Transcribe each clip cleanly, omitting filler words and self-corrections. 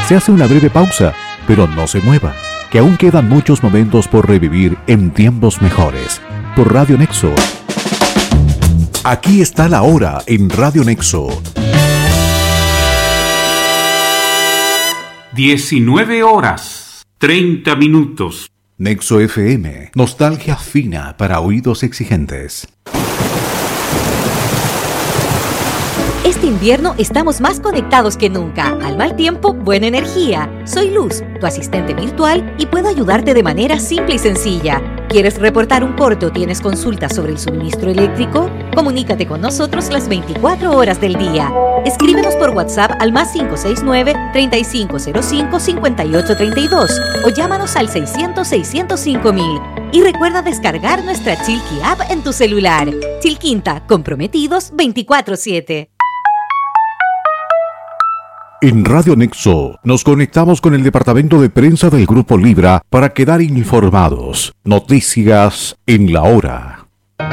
Se hace una breve pausa, pero no se mueva, que aún quedan muchos momentos por revivir en tiempos mejores. Por Radio Nexo. Aquí está la hora en Radio Nexo. 19:30. Nexo FM, nostalgia fina para oídos exigentes. Este invierno estamos más conectados que nunca. Al mal tiempo, buena energía. Soy Luz, tu asistente virtual, y puedo ayudarte de manera simple y sencilla. ¿Quieres reportar un corte o tienes consultas sobre el suministro eléctrico? Comunícate con nosotros las 24 horas del día. Escríbenos por WhatsApp al +569-3505-5832 o llámanos al 600-605-000. Y recuerda descargar nuestra Chilqui App en tu celular. Chilquinta, comprometidos 24/7. En Radio Nexo nos conectamos con el departamento de prensa del Grupo Libra para quedar informados. Noticias en la hora.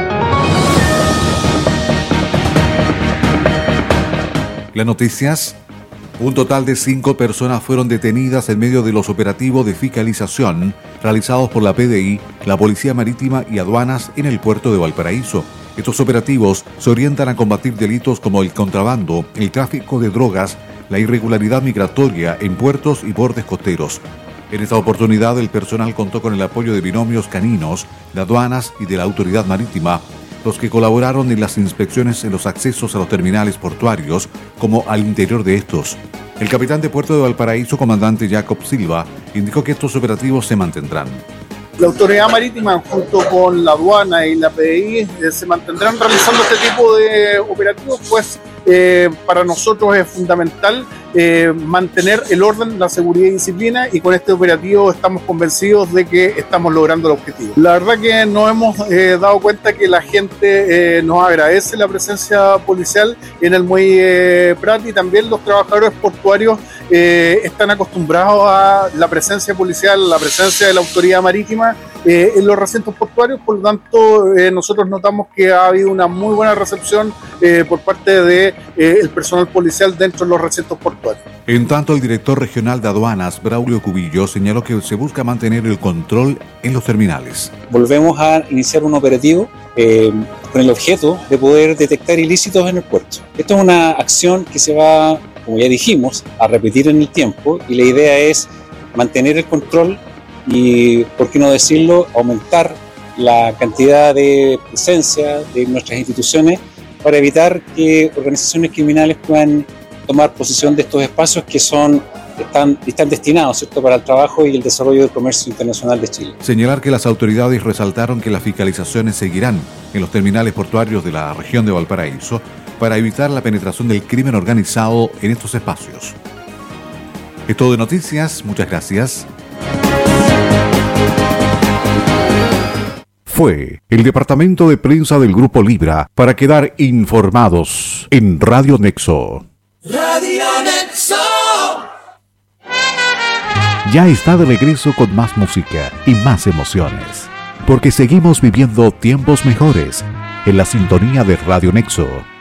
Las noticias. Un total de 5 personas fueron detenidas en medio de los operativos de fiscalización realizados por la PDI, la Policía Marítima y Aduanas en el puerto de Valparaíso. Estos operativos se orientan a combatir delitos como el contrabando, el tráfico de drogas, la irregularidad migratoria en puertos y bordes costeros. En esta oportunidad, el personal contó con el apoyo de binomios caninos, de aduanas y de la autoridad marítima, los que colaboraron en las inspecciones en los accesos a los terminales portuarios, como al interior de estos. El capitán de Puerto de Valparaíso, comandante Jacob Silva, indicó que estos operativos se mantendrán. La autoridad marítima, junto con la aduana y la PDI, se mantendrán realizando este tipo de operativos, pues para nosotros es fundamental mantener el orden, la seguridad y disciplina, y con este operativo estamos convencidos de que estamos logrando el objetivo. La verdad que nos hemos dado cuenta que la gente nos agradece la presencia policial en el muelle Prat, y también los trabajadores portuarios están acostumbrados a la presencia policial, la presencia de la autoridad marítima en los recintos portuarios. Por lo tanto, nosotros notamos que ha habido una muy buena recepción por parte de el personal policial dentro de los recintos portuarios. En tanto, el director regional de aduanas, Braulio Cubillo, señaló que se busca mantener el control en los terminales. Volvemos a iniciar un operativo con el objeto de poder detectar ilícitos en el puerto. Esto es una acción que se va, como ya dijimos, a repetir en el tiempo, y la idea es mantener el control y, por qué no decirlo, aumentar la cantidad de presencia de nuestras instituciones para evitar que organizaciones criminales puedan tomar posesión de estos espacios que están destinados, ¿cierto?, para el trabajo y el desarrollo del comercio internacional de Chile. Señalar que las autoridades resaltaron que las fiscalizaciones seguirán en los terminales portuarios de la región de Valparaíso para evitar la penetración del crimen organizado en estos espacios. Es todo de noticias, muchas gracias. Fue el departamento de prensa del Grupo Libra para quedar informados en Radio Nexo. Radio Nexo. Ya está de regreso con más música y más emociones, porque seguimos viviendo tiempos mejores en la sintonía de Radio Nexo.